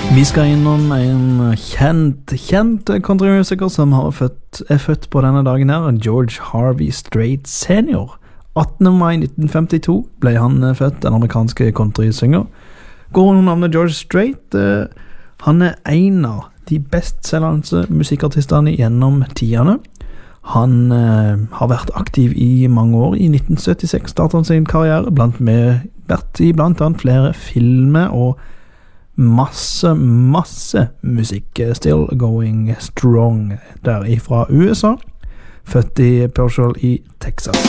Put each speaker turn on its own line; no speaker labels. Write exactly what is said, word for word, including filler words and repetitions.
Vi skal innom en kjent, kjent countrymusiker som har født, er født på denne dagen her, George Harvey Strait senior. attende mai nitten femtito ble han født, den amerikanske countrysynger. Går under navnet George Strait. Han er en av de bestselgende musikkartistene gjennom tidene. Han eh, har vært aktiv i mange år. I nitten syttiseks startet han sin karriere, blant med, vært i blant annet flere filmer og masse, masse musikk. Still going strong der ifra U S A. Født i Purcell i Texas.